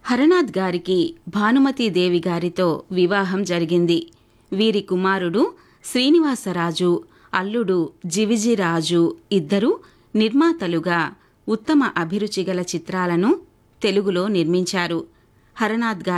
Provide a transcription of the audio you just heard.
హరనాథ్ గారికి భానుమతీదేవి గారితో వివాహం జరిగింది. వీరి కుమారుడు శ్రీనివాసరాజు, అల్లుడు జివిజిరాజు ఇద్దరూ నిర్మాతలుగా ఉత్తమ అభిరుచిగల చిత్రాలను తెలుగులో నిర్మించారు. హరనాథ్ గారి